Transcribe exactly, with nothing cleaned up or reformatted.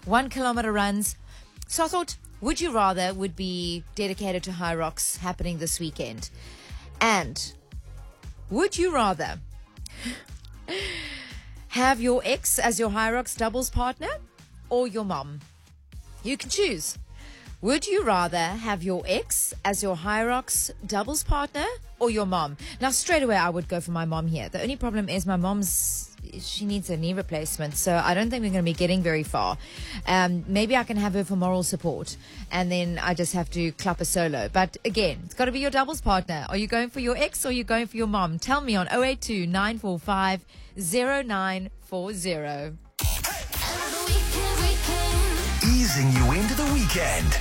one kilometer runs. So I thought, Would You Rather would be dedicated to High Rocks happening this weekend. And would you rather have your ex as your High Rocks doubles partner or your mom? You can choose. Would you rather have your ex as your High Rocks doubles partner or your mom? Now, straight away, I would go for my mom here. The only problem is my mom's, she needs a knee replacement, so I don't think we're going to be getting very far. Um, maybe I can have her for moral support, and then I just have to clap a solo. But again, it's got to be your doubles partner. Are you going for your ex or are you going for your mom? Tell me on oh eight two, nine four five, oh nine four oh. Easing you into the weekend.